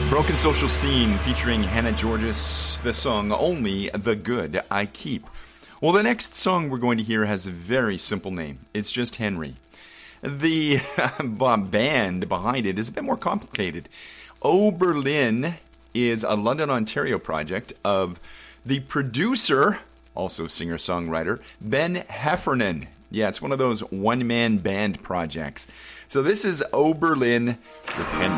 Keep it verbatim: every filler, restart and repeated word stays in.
Broken Social Scene featuring Hannah Georges, the song Only the Good I Keep. Well, the next song we're going to hear has a very simple name. It's just Henry. The band behind it is a bit more complicated. Oberlin is a London, Ontario project of the producer, also singer-songwriter, Ben Heffernan. Yeah, it's one of those one-man band projects. So this is Oberlin with Henry.